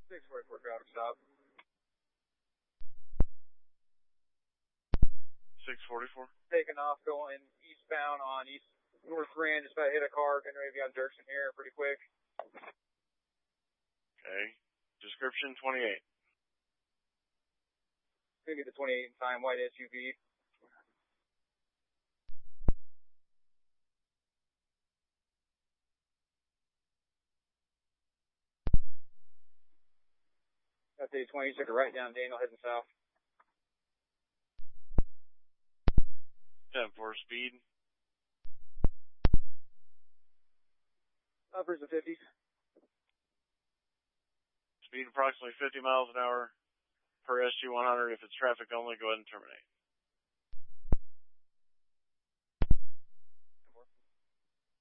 644 traffic stop. 644. Taking off, going eastbound on East North Grand. Just about hit a car. Getting ready to be on Dirksen here pretty quick. Okay. Description 28. Maybe the 28 in time, white SUV. Update 20, took a right down Daniel, heading south. 10-4 speed. Uppers of 50s. Speed approximately 50 miles an hour per SG 100. If it's traffic only, go ahead and terminate.